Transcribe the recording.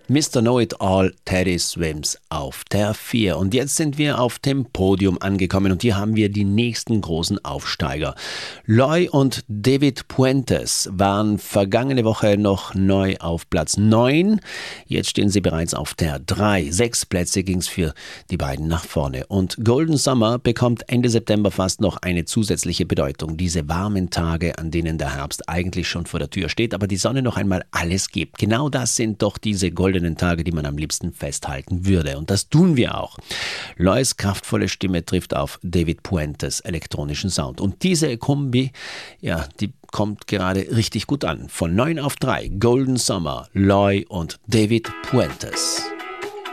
Mr. Know-It-All, Teddy Swims auf der 4. Und jetzt sind wir auf dem Podium angekommen und hier haben wir die nächsten großen Aufsteiger. Loy und David Puentes waren vergangene Woche noch neu auf Platz 9. Jetzt stehen sie bereits auf der 3. 6 Plätze ging es für die beiden nach vorne. Und Golden Summer bekommt Ende September fast noch eine zusätzliche Bedeutung. Diese warmen Tage, an denen der Herbst eigentlich schon vor der Tür steht, aber die Sonne noch einmal alles gibt. Genau das sind doch diese goldenen Tage, die man am liebsten festhalten würde. Und das tun wir auch. Loys kraftvolle Stimme trifft auf David Puentes elektronischen Sound. Und diese Kombi, ja, die kommt gerade richtig gut an. Von 9 auf 3, Golden Summer, Loy und David Puentes.